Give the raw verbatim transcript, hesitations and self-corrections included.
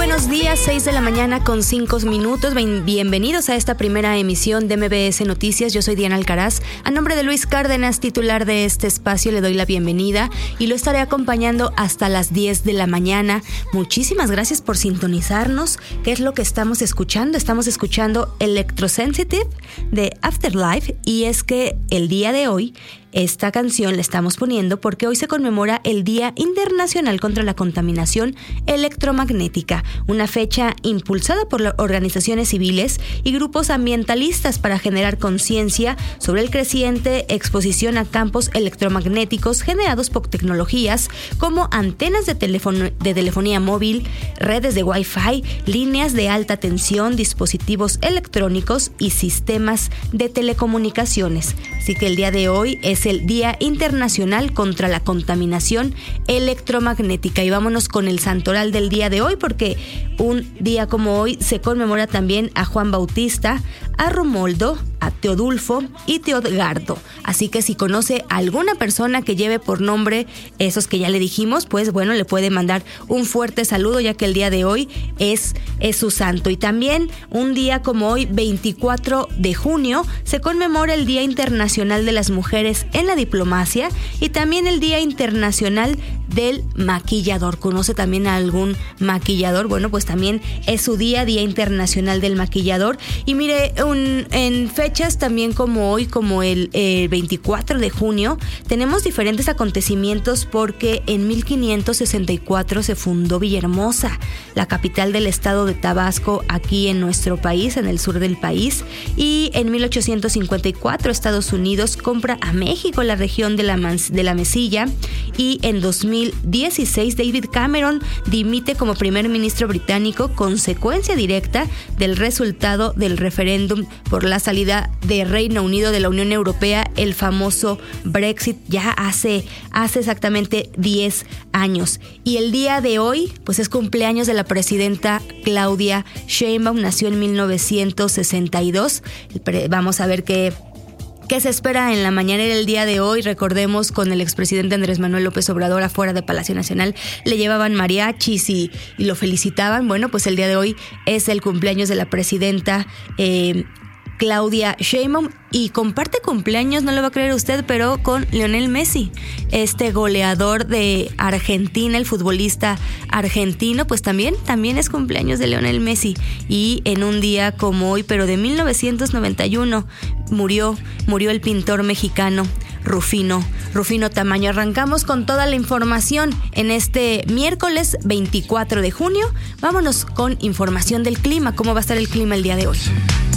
buenos días, seis de la mañana con cinco minutos. Bienvenidos a esta primera emisión de M B S Noticias. Yo soy Diana Alcaraz. A nombre de Luis Cárdenas, titular de este espacio, le doy la bienvenida y lo estaré acompañando hasta las diez de la mañana. Muchísimas gracias por sintonizarnos. ¿Qué es lo que estamos escuchando? Estamos escuchando Electrosensitive de Afterlife, y es que el día de hoy esta canción la estamos poniendo porque hoy se conmemora el Día Internacional contra la Contaminación Electromagnética, una fecha impulsada por las organizaciones civiles y grupos ambientalistas para generar conciencia sobre el creciente exposición a campos electromagnéticos generados por tecnologías como antenas de, teléfono, de telefonía móvil, redes de Wi-Fi, líneas de alta tensión, dispositivos electrónicos y sistemas de telecomunicaciones. Así que el día de hoy es el Día Internacional contra la Contaminación Electromagnética. Y vámonos con el santoral del día de hoy, porque un día como hoy se conmemora también a Juan Bautista, a Romoldo, a Teodulfo y Teodgardo. Así que si conoce a alguna persona que lleve por nombre esos que ya le dijimos, pues bueno, le puede mandar un fuerte saludo, ya que el día de hoy es, es su santo. Y también un día como hoy, veinticuatro de junio, se conmemora el Día Internacional de las Mujeres en la Diplomacia y también el Día Internacional del Maquillador. ¿Conoce también a algún maquillador? Bueno, pues también es su día, Día Internacional del Maquillador. Y mire, un, en fechas también como hoy, como el eh, veinticuatro de junio, tenemos diferentes acontecimientos, porque en mil quinientos sesenta y cuatro se fundó Villahermosa, la capital del estado de Tabasco, aquí en nuestro país, en el sur del país. Y en mil ochocientos cincuenta y cuatro Estados Unidos compra a México la región de la, de la Mesilla. Y en dos mil dieciséis David Cameron dimite como primer ministro británico, consecuencia directa del resultado del referéndum por la salida de Reino Unido de la Unión Europea, el famoso Brexit, ya hace, hace exactamente diez años. Y el día de hoy, pues es cumpleaños de la presidenta Claudia Sheinbaum. Nació en mil novecientos sesenta y dos. Vamos a ver qué ¿Qué se espera en la mañana del día de hoy? Recordemos, con el expresidente Andrés Manuel López Obrador afuera de Palacio Nacional le llevaban mariachis y, y lo felicitaban. Bueno, pues el día de hoy es el cumpleaños de la presidenta eh, Claudia Sheinbaum, y comparte cumpleaños, no lo va a creer usted, pero con Lionel Messi, este goleador de Argentina, el futbolista argentino. Pues también, también es cumpleaños de Lionel Messi. Y en un día como hoy, pero de mil novecientos noventa y uno, murió, murió el pintor mexicano Rufino, Rufino Tamayo. Arrancamos con toda la información en este miércoles veinticuatro de junio. Vámonos con información del clima. ¿Cómo va a estar el clima el día de hoy?